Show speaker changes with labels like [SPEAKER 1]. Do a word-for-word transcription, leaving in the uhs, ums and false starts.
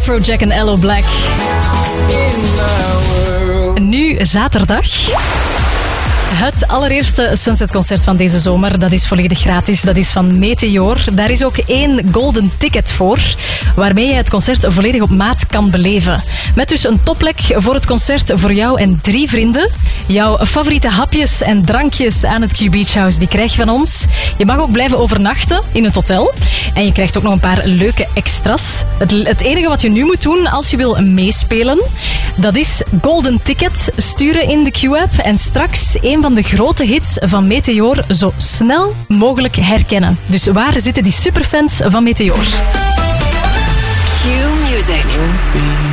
[SPEAKER 1] Afrojack en Aloe Black. Nu zaterdag. Het allereerste Sunset-concert van deze zomer, dat is volledig gratis. Dat is van Meteor. Daar is ook één golden ticket voor, waarmee je het concert volledig op maat kan beleven. Met dus een topplek voor het concert voor jou en drie vrienden. Jouw favoriete hapjes en drankjes aan het Q Beach House, die krijg je van ons. Je mag ook blijven overnachten in het hotel. En je krijgt ook nog een paar leuke extra's. Het, het enige wat je nu moet doen als je wil meespelen, dat is golden ticket sturen in de Q-app en straks een van de grote hits van Meteor zo snel mogelijk herkennen. Dus waar zitten die superfans van Meteor?
[SPEAKER 2] Q Music.